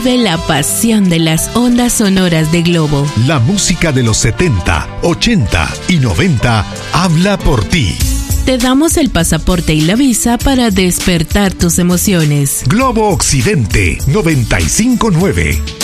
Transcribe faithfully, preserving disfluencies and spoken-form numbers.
Vive la pasión de las ondas sonoras de Globo. La música de los setenta, ochenta y noventa habla por ti. Te damos el pasaporte y la visa para despertar tus emociones. Globo Occidente noventa y cinco punto nueve.